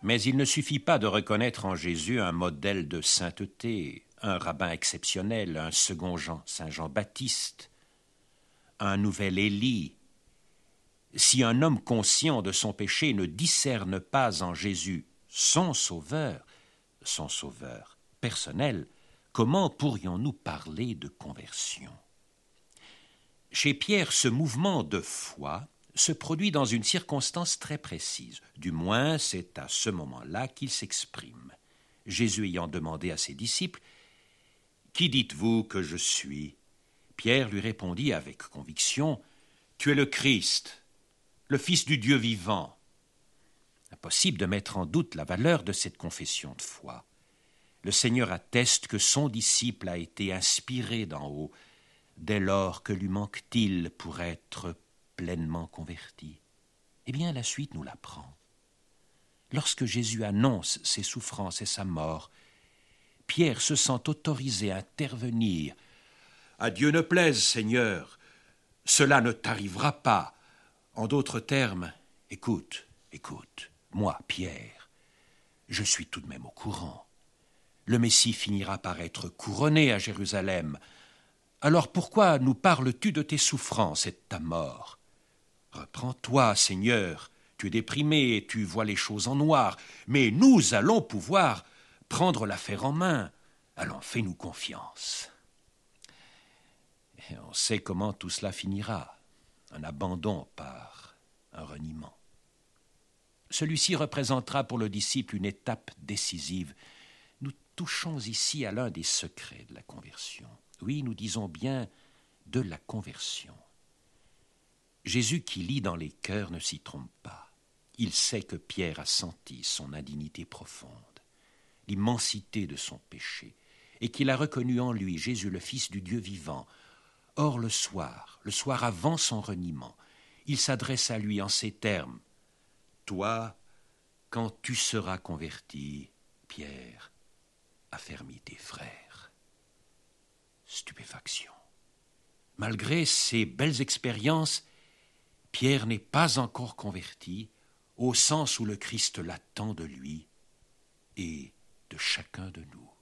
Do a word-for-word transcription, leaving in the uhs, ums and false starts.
Mais il ne suffit pas de reconnaître en Jésus un modèle de sainteté, un rabbin exceptionnel, un second Jean, Saint Jean-Baptiste, un nouvel Élie. Si un homme conscient de son péché ne discerne pas en Jésus son sauveur, son sauveur personnel, comment pourrions-nous parler de conversion? Chez Pierre, ce mouvement de foi se produit dans une circonstance très précise. Du moins, c'est à ce moment-là qu'il s'exprime. Jésus ayant demandé à ses disciples « Qui dites-vous que je suis ?» Pierre lui répondit avec conviction « Tu es le Christ, le Fils du Dieu vivant. » Impossible de mettre en doute la valeur de cette confession de foi. Le Seigneur atteste que son disciple a été inspiré d'en haut. Dès lors, que lui manque-t-il pour être pleinement converti? Eh bien, la suite nous l'apprend. Lorsque Jésus annonce ses souffrances et sa mort, Pierre se sent autorisé à intervenir. « À Dieu ne plaise, Seigneur, cela ne t'arrivera pas. » En d'autres termes, écoute, écoute, moi, Pierre, je suis tout de même au courant. Le Messie finira par être couronné à Jérusalem. Alors pourquoi nous parles-tu de tes souffrances et de ta mort? Reprends-toi, Seigneur, tu es déprimé et tu vois les choses en noir, mais nous allons pouvoir prendre l'affaire en main. Allons, fais-nous confiance. Et on sait comment tout cela finira, un abandon par un reniement. Celui-ci représentera pour le disciple une étape décisive. Nous touchons ici à l'un des secrets de la conversion. Oui, nous disons bien de la conversion. Jésus qui lit dans les cœurs ne s'y trompe pas. Il sait que Pierre a senti son indignité profonde, l'immensité de son péché, et qu'il a reconnu en lui Jésus le Fils du Dieu vivant. Or le soir, le soir avant son reniement, il s'adresse à lui en ces termes. « Toi, quand tu seras converti, Pierre, affermis tes frères. » Stupéfaction. Malgré ces belles expériences, Pierre n'est pas encore converti au sens où le Christ l'attend de lui et de chacun de nous.